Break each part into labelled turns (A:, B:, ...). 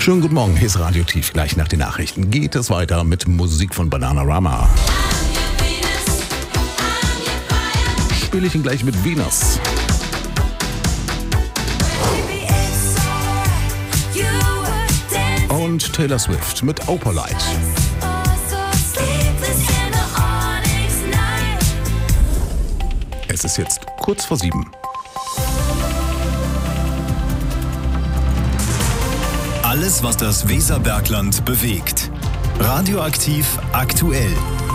A: Schönen guten Morgen, hier ist Radio Tief. Gleich nach den Nachrichten geht es weiter mit Musik von Bananarama. Spiele ich ihn gleich mit Venus. Und Taylor Swift mit Opalite. Es ist jetzt kurz vor 7.
B: Alles, was das Weserbergland bewegt. Radioaktiv aktuell.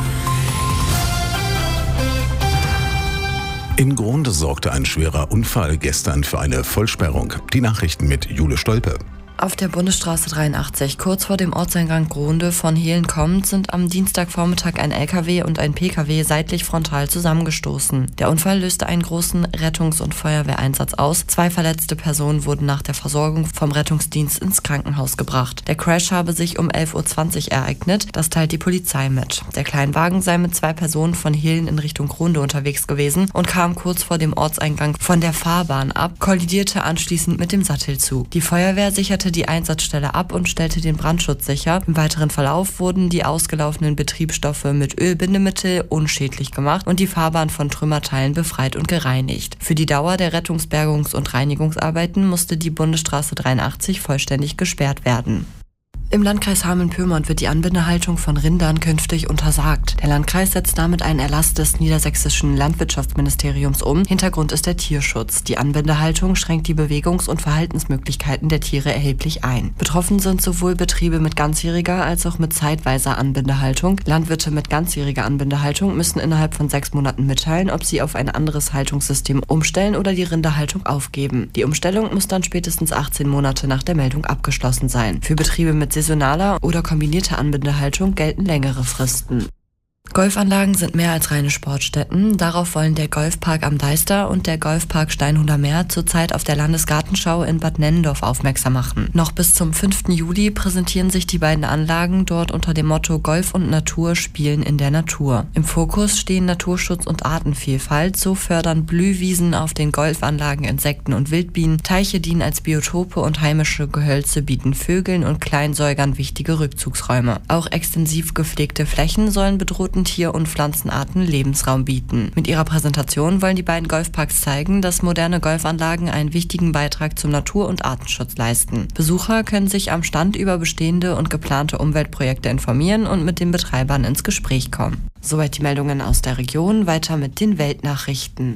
A: In Gronde sorgte ein schwerer Unfall gestern für eine Vollsperrung. Die Nachrichten mit Jule Stolpe.
C: Auf der Bundesstraße 83, kurz vor dem Ortseingang Gronde von Hehlen kommend, sind am Dienstagvormittag ein LKW und ein PKW seitlich frontal zusammengestoßen. Der Unfall löste einen großen Rettungs- und Feuerwehreinsatz aus. 2 verletzte Personen wurden nach der Versorgung vom Rettungsdienst ins Krankenhaus gebracht. Der Crash habe sich um 11.20 Uhr ereignet, das teilt die Polizei mit. Der Kleinwagen sei mit 2 Personen von Hehlen in Richtung Gronde unterwegs gewesen und kam kurz vor dem Ortseingang von der Fahrbahn ab, kollidierte anschließend mit dem Sattelzug. Die Feuerwehr sicherte die Einsatzstelle ab und stellte den Brandschutz sicher. Im weiteren Verlauf wurden die ausgelaufenen Betriebsstoffe mit Ölbindemittel unschädlich gemacht und die Fahrbahn von Trümmerteilen befreit und gereinigt. Für die Dauer der Rettungs-, Bergungs- und Reinigungsarbeiten musste die Bundesstraße 83 vollständig gesperrt werden. Im Landkreis Hameln-Pyrmont wird die Anbindehaltung von Rindern künftig untersagt. Der Landkreis setzt damit einen Erlass des niedersächsischen Landwirtschaftsministeriums um. Hintergrund ist der Tierschutz. Die Anbindehaltung schränkt die Bewegungs- und Verhaltensmöglichkeiten der Tiere erheblich ein. Betroffen sind sowohl Betriebe mit ganzjähriger als auch mit zeitweiser Anbindehaltung. Landwirte mit ganzjähriger Anbindehaltung müssen innerhalb von 6 Monaten mitteilen, ob sie auf ein anderes Haltungssystem umstellen oder die Rinderhaltung aufgeben. Die Umstellung muss dann spätestens 18 Monate nach der Meldung abgeschlossen sein. Für Betriebe mit saisonaler oder kombinierter Anbindehaltung gelten längere Fristen. Golfanlagen sind mehr als reine Sportstätten. Darauf wollen der Golfpark am Deister und der Golfpark Steinhuder Meer zurzeit auf der Landesgartenschau in Bad Nennendorf aufmerksam machen. Noch bis zum 5. Juli präsentieren sich die beiden Anlagen dort unter dem Motto Golf und Natur spielen in der Natur. Im Fokus stehen Naturschutz und Artenvielfalt. So fördern Blühwiesen auf den Golfanlagen Insekten und Wildbienen. Teiche dienen als Biotope und heimische Gehölze bieten Vögeln und Kleinsäugern wichtige Rückzugsräume. Auch extensiv gepflegte Flächen sollen bedrohten Tier- und Pflanzenarten Lebensraum bieten. Mit ihrer Präsentation wollen die beiden Golfparks zeigen, dass moderne Golfanlagen einen wichtigen Beitrag zum Natur- und Artenschutz leisten. Besucher können sich am Stand über bestehende und geplante Umweltprojekte informieren und mit den Betreibern ins Gespräch kommen. Soweit die Meldungen aus der Region. Weiter mit den Weltnachrichten.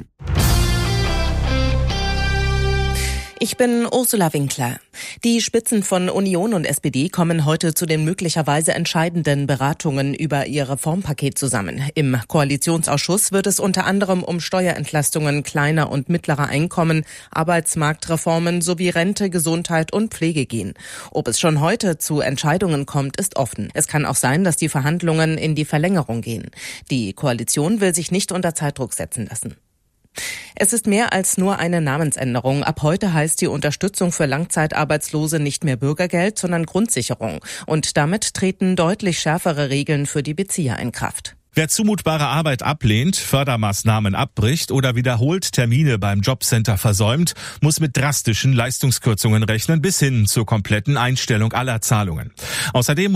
D: Ich bin Ursula Winkler. Die Spitzen von Union und SPD kommen heute zu den möglicherweise entscheidenden Beratungen über ihr Reformpaket zusammen. Im Koalitionsausschuss wird es unter anderem um Steuerentlastungen kleiner und mittlerer Einkommen, Arbeitsmarktreformen sowie Rente, Gesundheit und Pflege gehen. Ob es schon heute zu Entscheidungen kommt, ist offen. Es kann auch sein, dass die Verhandlungen in die Verlängerung gehen. Die Koalition will sich nicht unter Zeitdruck setzen lassen. Es ist mehr als nur eine Namensänderung. Ab heute heißt die Unterstützung für Langzeitarbeitslose nicht mehr Bürgergeld, sondern Grundsicherung. Und damit treten deutlich schärfere Regeln für die Bezieher in Kraft.
E: Wer zumutbare Arbeit ablehnt, Fördermaßnahmen abbricht oder wiederholt Termine beim Jobcenter versäumt, muss mit drastischen Leistungskürzungen rechnen bis hin zur kompletten Einstellung aller Zahlungen. Außerdem